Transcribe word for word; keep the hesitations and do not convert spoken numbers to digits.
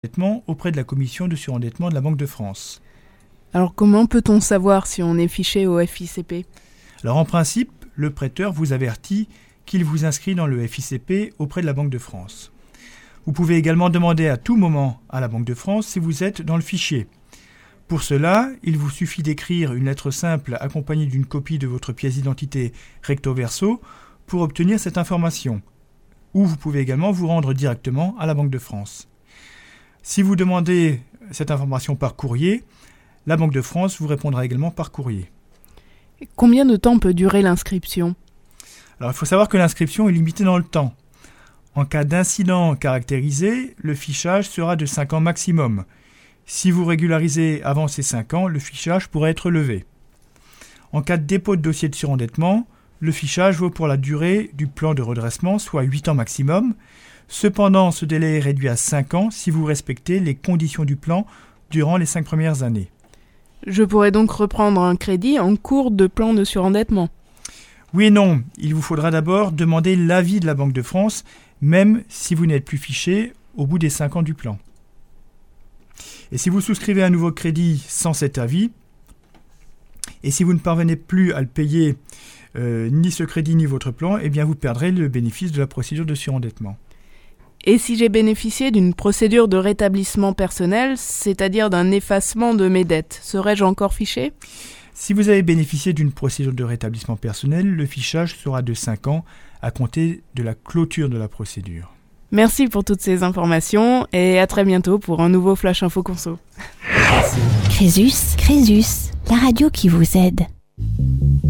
surendettement auprès de la commission de surendettement de la Banque de France. Alors comment peut-on savoir si on est fiché au F I C P ? Alors en principe, le prêteur vous avertit qu'il vous inscrit dans le F I C P auprès de la Banque de France. Vous pouvez également demander à tout moment à la Banque de France si vous êtes dans le fichier. Pour cela, il vous suffit d'écrire une lettre simple accompagnée d'une copie de votre pièce d'identité recto verso pour obtenir cette information. Ou vous pouvez également vous rendre directement à la Banque de France. Si vous demandez cette information par courrier, la Banque de France vous répondra également par courrier. Combien de temps peut durer l'inscription ? Alors il faut savoir que l'inscription est limitée dans le temps. En cas d'incident caractérisé, le fichage sera de cinq ans maximum. Si vous régularisez avant ces cinq ans, le fichage pourrait être levé. En cas de dépôt de dossier de surendettement, le fichage vaut pour la durée du plan de redressement, soit huit ans maximum. Cependant, ce délai est réduit à cinq ans si vous respectez les conditions du plan durant les cinq premières années. Je pourrais donc reprendre un crédit en cours de plan de surendettement ? Oui et non, il vous faudra d'abord demander l'avis de la Banque de France, même si vous n'êtes plus fiché au bout des cinq ans du plan. Et si vous souscrivez un nouveau crédit sans cet avis, et si vous ne parvenez plus à le payer, euh, ni ce crédit ni votre plan, eh bien vous perdrez le bénéfice de la procédure de surendettement. Et si j'ai bénéficié d'une procédure de rétablissement personnel, c'est-à-dire d'un effacement de mes dettes, serais-je encore fiché ? Si vous avez bénéficié d'une procédure de rétablissement personnel, le fichage sera de cinq ans à compter de la clôture de la procédure. Merci pour toutes ces informations et à très bientôt pour un nouveau Flash Info Conso. Crésus, Crésus, la radio qui vous aide.